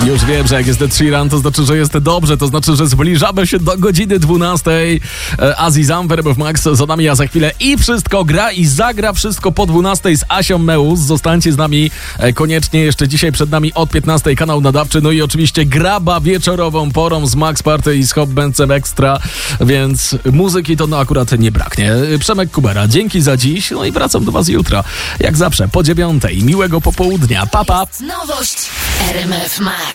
Już wiem, że jak jest The Sheeran, to znaczy, że jest dobrze, to znaczy, że zbliżamy się do godziny 12. Azizam, Verb Max za nami, a za chwilę i wszystko gra i zagra wszystko po 12 z Asią Meus. Zostańcie z nami koniecznie, jeszcze dzisiaj przed nami od 15 kanał nadawczy, no i oczywiście graba wieczorową porą z Max Party i z Hop Bencem Extra, więc muzyki to akurat nie braknie. Przemek Kubera, dzięki za dziś, no i wracam do was jutro, jak zawsze po 9. Miłego popołudnia, pa pa! Nowość RMF Max.